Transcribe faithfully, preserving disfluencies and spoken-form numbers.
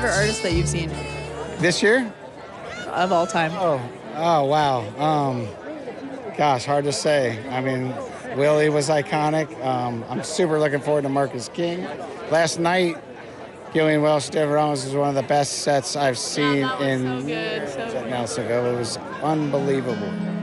favorite artist that you've seen This year? of all time? Oh, oh wow. Um, gosh, hard to say. I mean, Willie was iconic. Um, I'm super looking forward to Marcus King. Last night, Gillian Welch, Dave Ramos was one of the best sets I've seen that was in so good, years so at good. Nelsonville. It was unbelievable.